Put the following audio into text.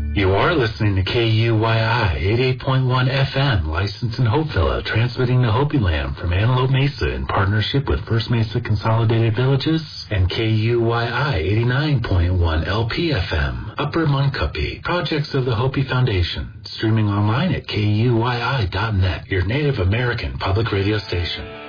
You are listening to KUYI 88.1 FM, licensed in Hopevilla, transmitting to Hopi Land from Antelope Mesa in partnership with First Mesa Consolidated Villages, and KUYI 89.1 LPFM, Upper Muncupi, projects of the Hopi Foundation, streaming online at KUYI.net, your Native American public radio station.